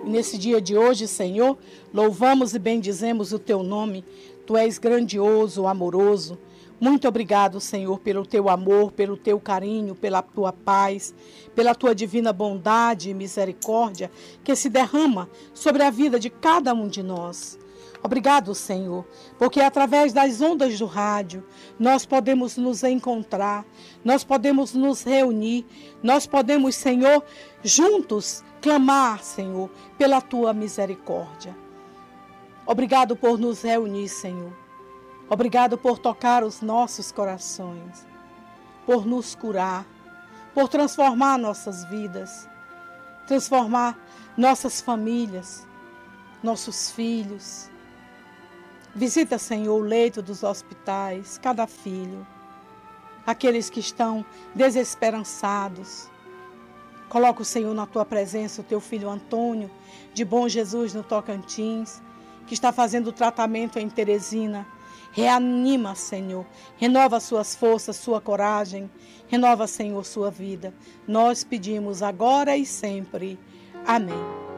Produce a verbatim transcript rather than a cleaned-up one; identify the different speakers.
Speaker 1: E nesse dia de hoje, Senhor, louvamos e bendizemos o Teu nome. Tu és grandioso, amoroso. Muito obrigado, Senhor, pelo Teu amor, pelo Teu carinho, pela Tua paz, pela Tua divina bondade e misericórdia que se derrama sobre a vida de cada um de nós. Obrigado, Senhor, porque através das ondas do rádio nós podemos nos encontrar, nós podemos nos reunir, nós podemos, Senhor, juntos clamar, Senhor, pela Tua misericórdia. Obrigado por nos reunir, Senhor. Obrigado por tocar os nossos corações, por nos curar, por transformar nossas vidas, transformar nossas famílias, nossos filhos. Visita, Senhor, o leito dos hospitais, cada filho, aqueles que estão desesperançados. Coloca o Senhor na Tua presença, o Teu filho Antônio, de Bom Jesus, no Tocantins, que está fazendo o tratamento em Teresina. Reanima, Senhor, renova suas forças, sua coragem, renova, Senhor, sua vida. Nós pedimos agora e sempre. Amém.